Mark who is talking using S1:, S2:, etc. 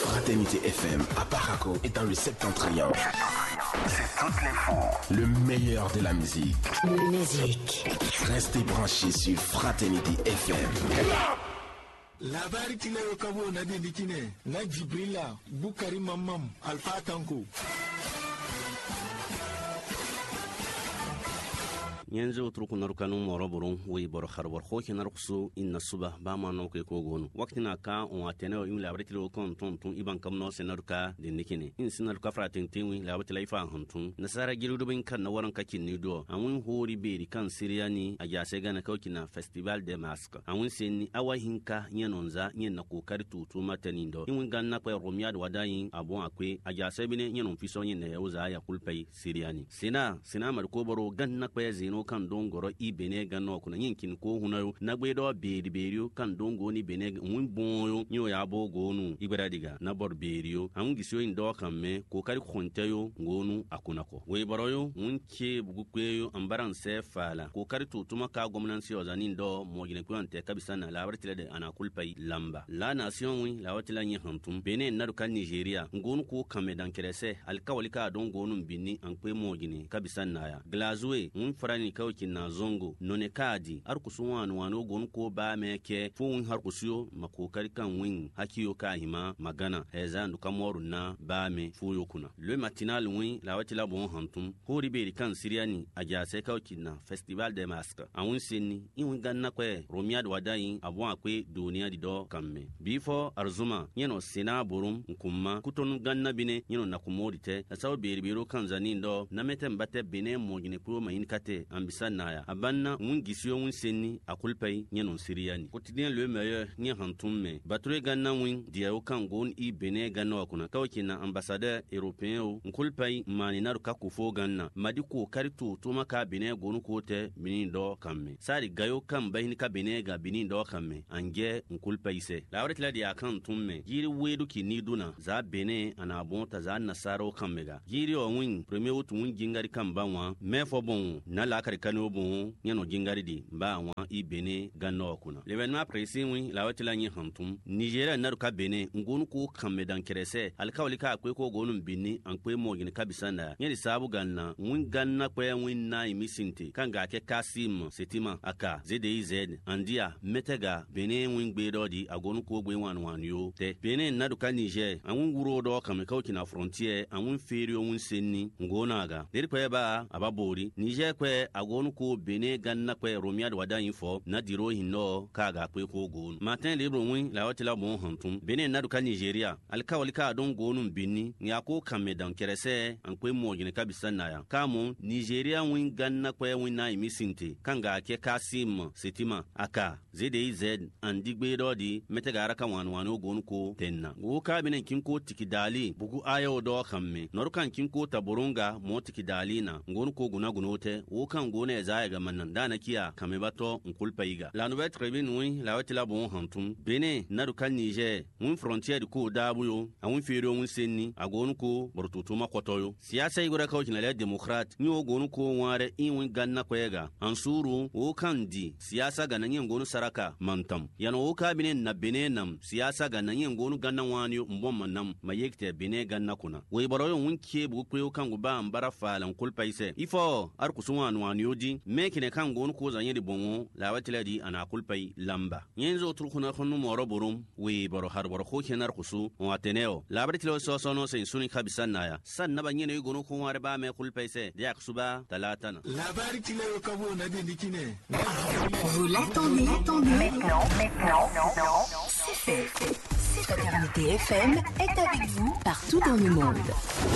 S1: Fraternité FM à Paraco et dans le septentrion. C'est toutes les fois le meilleur de la musique. Restez branchés sur Fraternité FM.
S2: Labari kile kabo na dindikine na Jibrila Bukari Mamam Alpha Tanko.
S3: yanzu turku narkanu moroborun wi bor kharwar khoki narkusu inna suba ba ma no ke ko gonu waktina ka on atene o imla abri tilo kon ton ton iban kam no senarka de nikine in senarka fratin tinwi la abti laifa huntun nasara girudu bin kan na waran kakin ni do awun hori beri kan siriyani a jase gana kaukina festival de masque awun senni awa hinka nyenonza nyen na kokari tutu matani do in ganna kwa romiad wadayin abon akwe a jase bine nyenon fiso nyen na yauza ya kulpai siriyani sina mar ko boro ganna kwa zino kan dongoro ibene ganno kuna yinkin ko hunayo nagbedo beriyo kan dongo ni bene mun bonyo nyo ya bo gonu ibara diga na bor beriyo an gisyo indo kan me ko kari khontayo ngonu akunako we boroyo mun ke bugukweyo ambaran se fala ko kari tutuma ka gomnansi ozanin do mojine ko ante kabisa na labartile de ana kulpai lamba la nation wi la watila nyi hantum bene naru kan Nigeria ngonu ko kame dan kerese alkawalika don gonu binni an kwe mojine kabisa na ya glazwe mun farani kawkin na zongo none kadi arkusuwan wano gon ko ba meke fun harkusiyo makokari kan win hakiyo ka hima magana heza nduka moru na ba me fuyo kuna le matinal win la watila bon hantum hori be kan siriani ajase kawkin na festival de masque awun senni in ganna kwe romiad wadayin abon akwe duniya di do kamme before arzuma yeno sena borum nkumma kuton ganna bine yeno nakumodite asaw beribero kan zanin do na metem bate bine mojine pro mayin kate ambisanaya abanna mun gisiyo mun senni akulpai nyenon siriyani quotidien le meilleur ni hantumme bature ganna win diayo kan gon I bene ganna wakuna kawkina ambassadeur européen o nkulpai mani naru kakufo ganna madiko karitu tuma ka bene gonu kote binin do kamme sari gayo kan bayni ka bene ga binin do kamme ange nkulpai se lawret la dia kan tumme jiri wedu ki ni duna za bene ana bonta za nasaro kammega jiri o win premier otu win jingari kan banwa mefo bon na la kari kano bon nyano jingari di ba wa I bene ganno kuna l'événement précis wi la watila nyi hantum Nigeria naru ka bene ngonu ko kamme dan kerese alkawli ka kwe ko gonum binni an kwe mogin kabisanda nyeri sabu ganna win ganna kwe win na imisinte kanga ke kasim setima aka ZDZ andia metega bene win gbedo di agonu ko gbe wan yo te bene naru ka Niger an wuro do kamme kawkina frontier an ferio win senni ngona ga der kwe ba ababori Niger kwe agonu ko bene ganna kwe romiad wada info na diro hinno kaga kwe ko gon matin libro win la watila bon hantum bene naru ka Nigeria alkawli ka don gonum binni ya ko kamme dan kerese an kwe mojine kabisana ya kamo Nigeria win ganna kwe win na imisinte kanga ke kasim setima aka ZDZ andigbe do di metega ka wanu gonu ko tenna wo ka bene kinko tikidali bugu ayo do kamme norukan kinko taburunga mo tikidali na gonu ko gunagunote wo kan gona ya ga mannan dana kiya kame bato nkulpaiga la nouvelle tribune wi la watila bon hantum bene naru kan Niger mun frontière ko dabuyo awun fero mun senni agonu ko bortutu makotoyo siyasa igora ka wajina le democrat ni ogonu ko ware inwin ganna kwega ansuru wo kan di siyasa ga nan gonu saraka mantam yana wo ka bine na bene nam siyasa ga nan gonu ganna wani mbom manam mayekte bene ganna kuna we boroyo wunke bu kweyo kan go ba ambara falan kulpaise ifo arkusuwan wani odi mekine kan gonu ko zanye di bonwo la watila di ana kulpai lamba yenzo turkuna khonu moro borum we boro har boro ko kenar kusu wateneo la batila so no sen suni kabisana ya sanna banyene gonu ko ware ba me kulpai se dia kusuba talatana
S2: la bari kile kabo na dindikine
S4: vous l'attendez maintenant c'est fait. Fraternité FM est avec vous partout dans le monde.